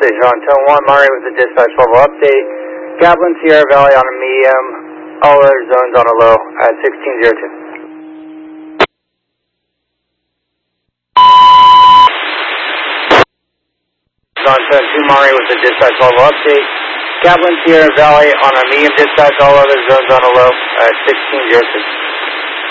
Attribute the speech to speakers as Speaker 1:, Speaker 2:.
Speaker 1: Station on Tone 1, Monterey with the dispatch level update. Gatlin, Sierra Valley on a medium, all other zones on a low at 1602. On Tone 2, Monterey with the dispatch level update. Gatlin, Sierra Valley on a medium dispatch, all other zones on a low at 1606.